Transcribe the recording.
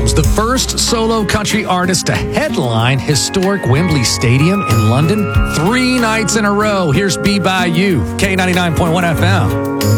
Williams, the first solo country artist to headline historic Wembley Stadium in London 3 nights in a row. Here's Be By You, K99.1 FM.